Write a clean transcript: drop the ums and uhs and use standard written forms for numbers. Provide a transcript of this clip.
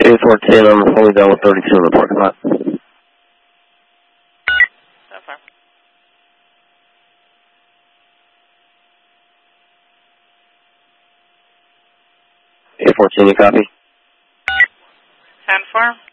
A410, I'm fully done with 32 in the parking lot. So far. A410, you copy? 10-4.